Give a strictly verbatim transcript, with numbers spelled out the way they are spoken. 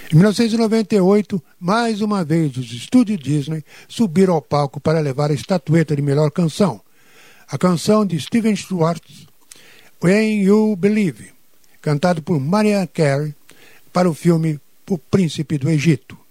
Em mil novecentos e noventa e oito, mais uma vez, os estúdios Disney subiram ao palco para levar a estatueta de melhor canção. A canção de Stephen Stewart, When You Believe, cantado por Mariah Carey, para o filme O Príncipe do Egito.